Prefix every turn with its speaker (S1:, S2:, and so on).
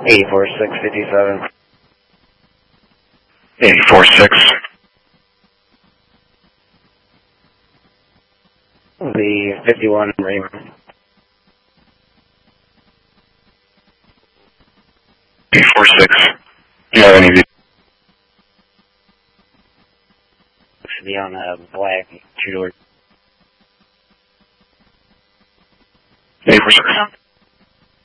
S1: 84657.
S2: 846.
S1: The 51 Raymond.
S2: 846. Do you have any?
S1: Should be on a black two-door.
S2: 846.